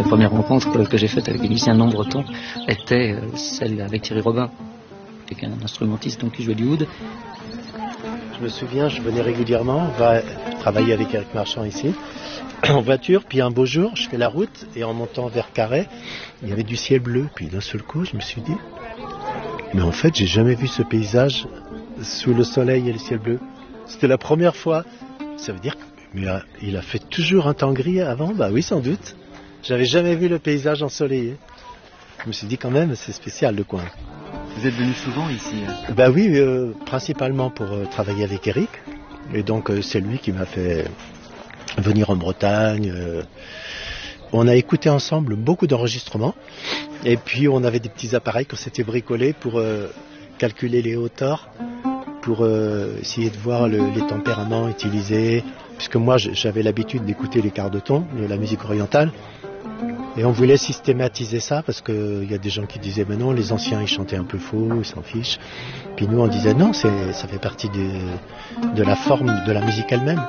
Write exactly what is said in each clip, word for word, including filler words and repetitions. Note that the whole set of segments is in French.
la première rencontre que, que j'ai faite avec les musiciens non bretons était euh, celle avec Thierry Robin, qui est un instrumentiste donc, qui jouait du oud. Je me souviens, je venais régulièrement, on va travailler avec Eric Marchand ici, en voiture, puis un beau jour, je fais la route, et en montant vers Carhaix, il y avait du ciel bleu, puis d'un seul coup, je me suis dit, mais en fait, j'ai jamais vu ce paysage sous le soleil et le ciel bleu. C'était la première fois. Ça veut dire qu'il a, il a fait toujours un temps gris avant? Bah oui, sans doute. J'avais jamais vu le paysage ensoleillé. Je me suis dit quand même, c'est spécial le coin. Vous êtes venu souvent ici? Bah oui, euh, principalement pour euh, travailler avec Eric. Et donc euh, c'est lui qui m'a fait venir en Bretagne. Euh, on a écouté ensemble beaucoup d'enregistrements. Et puis on avait des petits appareils qu'on s'était bricolés pour euh, calculer les hauteurs, pour euh, essayer de voir le, les tempéraments utilisés. Puisque moi j'avais l'habitude d'écouter les quarts de ton de la musique orientale. Et on voulait systématiser ça parce qu'il y a des gens qui disaient ben non, les anciens ils chantaient un peu faux, ils s'en fichent. Puis nous on disait non, c'est, ça fait partie de, de la forme de la musique elle-même.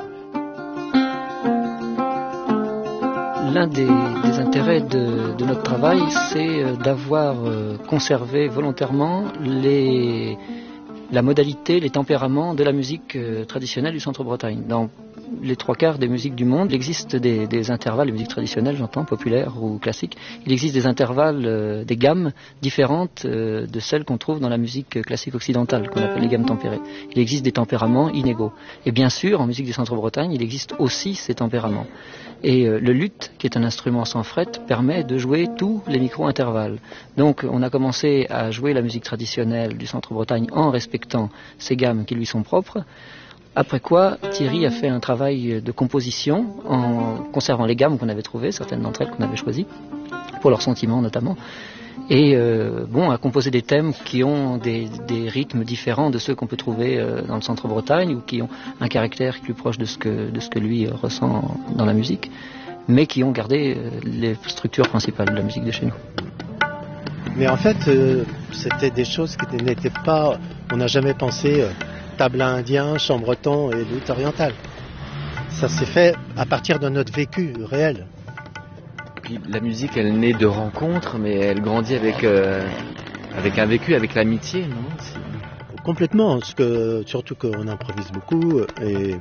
L'un des, des intérêts de, de notre travail, c'est d'avoir conservé volontairement les, la modalité, les tempéraments de la musique traditionnelle du Centre-Bretagne. Dans les trois quarts des musiques du monde, il existe des, des intervalles, les musiques traditionnelles, j'entends, populaires ou classiques, il existe des intervalles, euh, des gammes différentes euh, de celles qu'on trouve dans la musique classique occidentale, qu'on appelle les gammes tempérées. Il existe des tempéraments inégaux. Et bien sûr, en musique du Centre-Bretagne, il existe aussi ces tempéraments. Et euh, le luth, qui est un instrument sans fret, permet de jouer tous les micro-intervalles. Donc on a commencé à jouer la musique traditionnelle du Centre-Bretagne en respectant ces gammes qui lui sont propres. Après quoi, Thierry a fait un travail de composition en conservant les gammes qu'on avait trouvées, certaines d'entre elles qu'on avait choisies, pour leurs sentiments notamment, et euh, bon, a composé des thèmes qui ont des, des rythmes différents de ceux qu'on peut trouver euh, dans le Centre-Bretagne, ou qui ont un caractère plus proche de ce que, de ce que lui euh, ressent dans la musique, mais qui ont gardé euh, les structures principales de la musique de chez nous. Mais en fait, euh, c'était des choses qui n'étaient pas... On n'a jamais pensé... Euh, tabla indien, chant breton et luth oriental. Ça s'est fait à partir de notre vécu réel. Puis la musique, elle naît de rencontres, mais elle grandit avec, euh, avec un vécu, avec l'amitié, non? C'est... Complètement, parce que, surtout qu'on improvise beaucoup, et,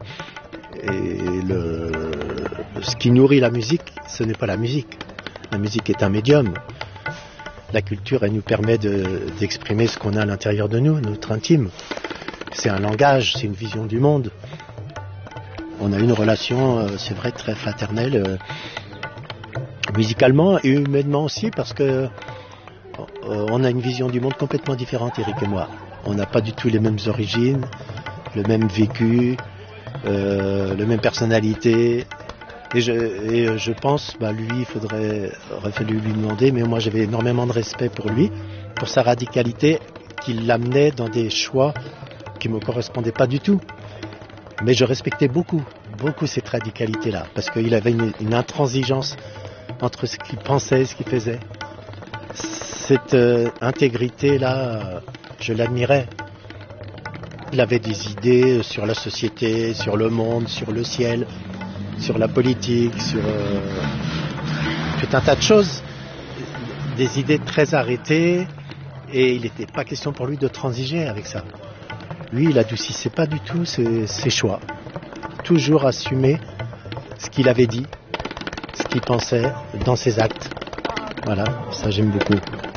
et le, ce qui nourrit la musique, ce n'est pas la musique. La musique est un médium. La culture, elle nous permet de, d'exprimer ce qu'on a à l'intérieur de nous, notre intime. C'est un langage, c'est une vision du monde. On a une relation, euh, c'est vrai, très fraternelle, euh, musicalement et humainement aussi, parce que euh, on a une vision du monde complètement différente, Eric et moi. On n'a pas du tout les mêmes origines, le même vécu, euh, la même personnalité. Et je, et je pense, bah, lui, il faudrait, aurait fallu lui demander, mais moi j'avais énormément de respect pour lui, pour sa radicalité, qui l'amenait dans des choix qui ne me correspondaient pas du tout. Mais je respectais beaucoup, beaucoup cette radicalité-là, parce qu'il avait une, une intransigeance entre ce qu'il pensait et ce qu'il faisait. Cette euh, intégrité-là, euh, je l'admirais. Il avait des idées sur la société, sur le monde, sur le ciel, sur la politique, sur euh, tout un tas de choses. Des idées très arrêtées, et il n'était pas question pour lui de transiger avec ça. Lui, il adoucissait pas du tout ses, ses choix. Toujours assumer ce qu'il avait dit, ce qu'il pensait dans ses actes. Voilà, ça j'aime beaucoup.